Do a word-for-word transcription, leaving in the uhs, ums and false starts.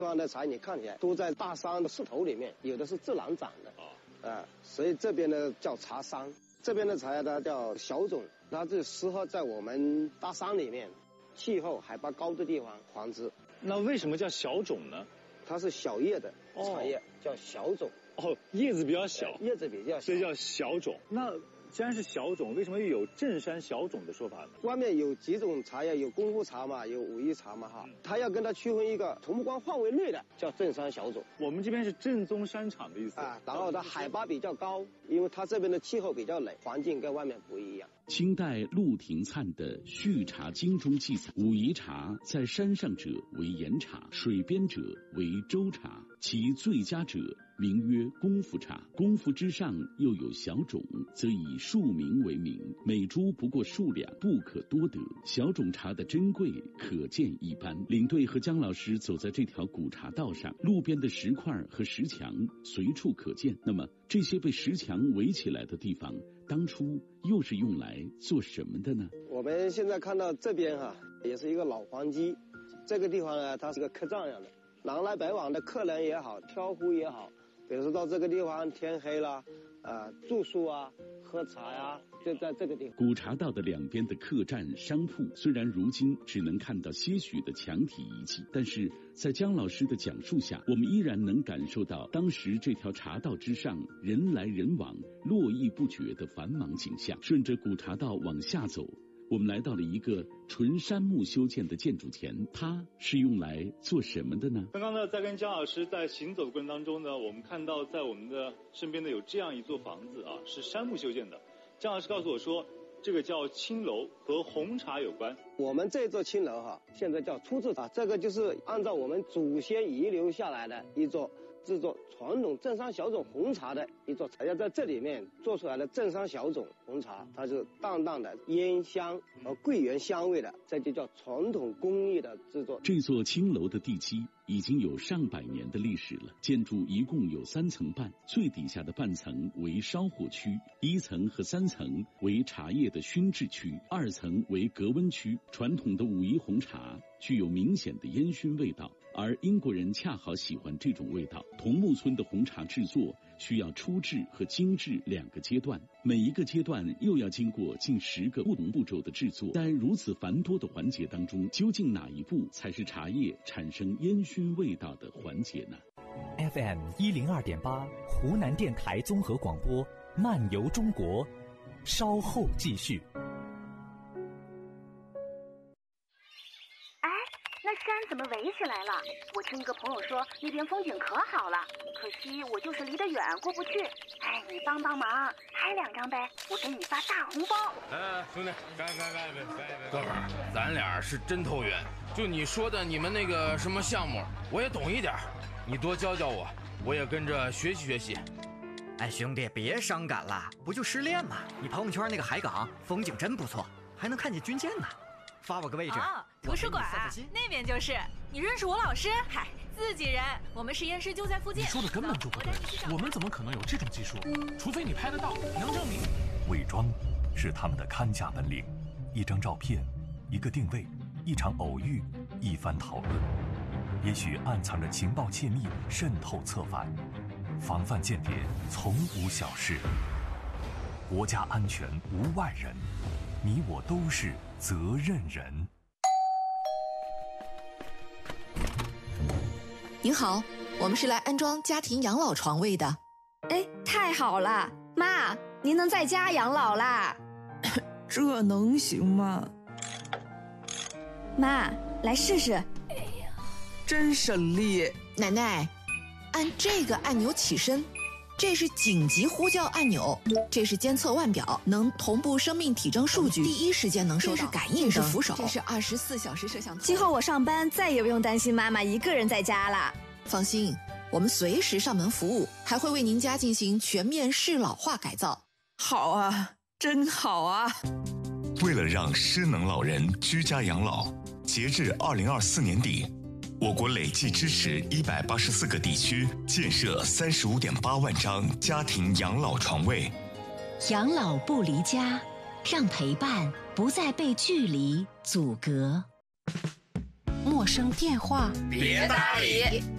方的茶你看起来都在大山的石头里面，有的是自然长的啊、呃，所以这边呢叫茶山。这边的茶叶它叫小种，它是适合在我们大山里面气候海拔高的地方繁殖。 那为什么叫小种呢？ 它是小叶的茶叶、哦、叫小种。 哦，叶子比较小， 叶子比较小， 所以叫小种。那既然是小种，为什么又有镇山小种的说法呢？ 外面有几种茶叶，有功夫茶嘛，有武夷茶嘛哈，它要跟它区分一个同目光范围内的叫镇山小种。 我们这边是正宗山场的意思啊，然后它海拔比较高，因为它这边的气候比较冷，环境跟外面不一样。 清代陆廷粲的《续茶经》中记载，武夷茶在山上者为岩茶，水边者为洲茶，其最佳者名曰功夫茶。功夫之上又有小种，则以数名为名，每株不过数两，不可多得。小种茶的珍贵可见一斑。领队和姜老师走在这条古茶道上，路边的石块和石墙随处可见。那么这些被石墙围起来的地方，当初又是用来做什么的呢？ 我们现在看到这边哈、啊，也是一个老黄鸡。这个地方呢，它是个客栈样的，南来北往的客人也好，挑夫也好，比如说到这个地方天黑了，呃，住宿啊，喝茶呀、啊，就在这个地方。 古茶道的两边的客栈、商铺，虽然如今只能看到些许的墙体遗迹，但是在姜老师的讲述下，我们依然能感受到当时这条茶道之上人来人往、络绎不绝的繁忙景象。顺着古茶道往下走，我们来到了一个纯杉木修建的建筑前，它是用来做什么的呢？ 刚刚呢，在跟姜老师在行走的过程当中呢，我们看到在我们的身边呢有这样一座房子啊，是杉木修建的。姜老师告诉我说，这个叫青楼，和红茶有关。 我们这座青楼哈，现在叫初制茶，这个就是按照我们祖先遗留下来的一座制作传统镇山小种红茶的一座茶叶，在这里面做出来的镇山小种红茶，它是淡淡的烟香和桂圆香味的，这就叫传统工艺的制作。 这座青楼的地基已经有上百年的历史了，建筑一共有三层半，最底下的半层为烧火区，一层和三层为茶叶的熏制区，二层为隔温区。传统的武夷红茶具有明显的烟熏味道，而英国人恰好喜欢这种味道。桐木村的红茶制作需要初制和精制两个阶段，每一个阶段又要经过近十个不同步骤的制作。在如此繁多的环节当中，究竟哪一步才是茶叶产生烟熏味道的环节呢？ F M 一零二点八，湖南电台综合广播，漫游中国，稍后继续。 山怎么围起来了？我听一个朋友说那边风景可好了，可惜我就是离得远过不去。哎，你帮帮忙，拍两张呗，我给你发大红包。 哎，兄弟，该该该别别别，哥们儿，咱俩是真投缘。就你说的你们那个什么项目，我也懂一点，你多教教我，我也跟着学习学习。 哎，兄弟，别伤感了，不就失恋吗？你朋友圈那个海港风景真不错，还能看见军舰呢。发我个位置。 哦，图书馆那边就是。你认识我老师？嗨，自己人，我们实验室就在附近。 你说的根本就不对，我们怎么可能有这种技术？除非你拍得到，能证明。 伪装是他们的看家本领，一张照片，一个定位，一场偶遇，一番讨论，也许暗藏着情报窃密，渗透策反。防范间谍从无小事，国家安全无外人，你我都是责任人。 您好，我们是来安装家庭养老床位的。 哎，太好了，妈，您能在家养老啦？ 这能行吗？ 妈，来试试。 哎呀，真省力。 奶奶，按这个按钮起身，这是紧急呼叫按钮，这是监测腕表，能同步生命体征数据，第一时间能收到。这是感应灯，这是扶手，这是二十四小时摄像头。 今后我上班再也不用担心妈妈一个人在家了。 放心，我们随时上门服务，还会为您家进行全面适老化改造。 好啊，真好啊！ 为了让失能老人居家养老，截至二零二四年底，我国累计支持一百八十四个地区建设三十五点八万张家庭养老床位。 养老不离家，让陪伴不再被距离阻隔。 陌生电话别搭理。